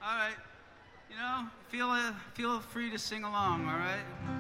All right. You know, feel free to sing along, all right?